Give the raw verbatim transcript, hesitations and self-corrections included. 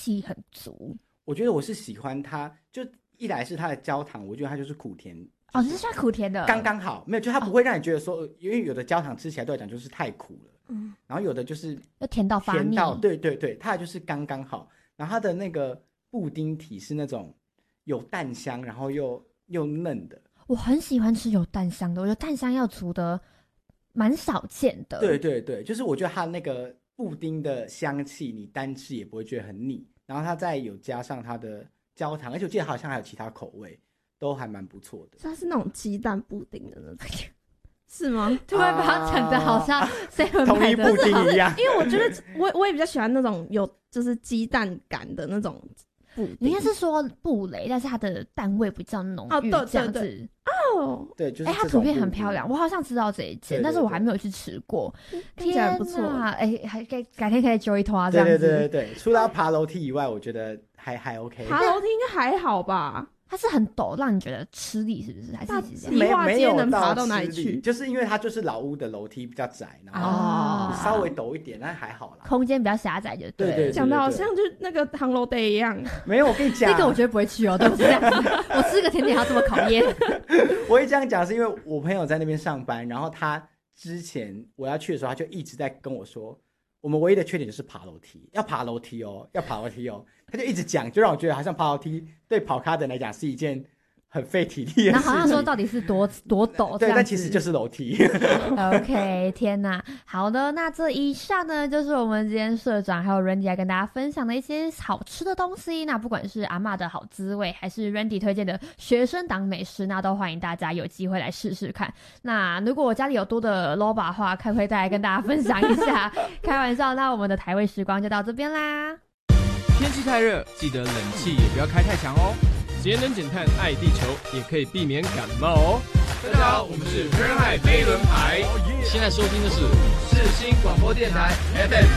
气很足。 我觉得我是喜欢它，就一来是它的焦糖，我觉得它就是苦甜。 哦，你是喜欢苦甜的？ 刚刚好，没有，就它不会让你觉得说，哦、因为有的焦糖吃起来对我讲就是太苦了，嗯，然后有的就是又甜到发腻， 甜到，对对对，它就是刚刚好。然后它的那个布丁体是那种有蛋香，然后又又嫩的。 我很喜欢吃有蛋香的，我觉得蛋香要足的蛮少见的。 对对对，就是我觉得它那个布丁的香气，你单吃也不会觉得很腻。然后它再有加上它的焦糖，而且我记得好像还有其他口味，都还蛮不错的。 它是那种鸡蛋布丁的那种，是吗？ 突然把它讲的好像 seven 同一布丁一样。 因为我觉得我我也比较喜欢那种有就是鸡蛋感的那种布丁。 你应该是说布雷，但是它的蛋味比较浓郁，哦，对对对，这样子。 哦， 对，就是哎、欸，它图片很漂亮，我好像知道这一间，但是我还没有去吃过。 听起来不错， 哎、欸，还改改天可以揪一拖这样子。 对对对对对，除了要爬楼梯以外，我觉得还还 OK。 爬楼梯应该还好吧？ 它是很陡，让你觉得吃力，是不是？还是其实没没有能爬到哪里去？ 就是因为它就是老屋的楼梯比较窄，然后稍微陡一点，但还好啦。 空间比较狭窄就对。 对对， 讲的好像就那个唐楼 day 一样。 没有，我跟你讲， 这个我绝对不会去哦，对不对？我吃个甜点要这么考验。 我会这样讲是因为我朋友在那边上班，然后他之前我要去的时候，他就一直在跟我说，我们唯一的缺点就是爬楼梯，要爬楼梯哦，要爬楼梯哦。他就一直讲，就让我觉得好像爬楼梯对跑咖的人来讲是一件很费体力的事情。 然后好像说到底是多多陡， 对，但其实就是楼梯。 OK， 天哪，好的，那这以上呢就是我们今天社长还有 Randy 来跟大家分享的一些好吃的东西。那不管是阿嬷的好滋味，还是 Randy 推荐的学生党美食，那都欢迎大家有机会来试试看。那如果我家里有多的 loba 的话，看会再来跟大家分享一下。开玩笑，那我们的台味时光就到这边啦。 天气太热，记得冷气也不要开太强哦。节能减碳爱地球，也可以避免感冒哦。大家好，我们是热海飞轮海，现在收听的是世新广播电台 F M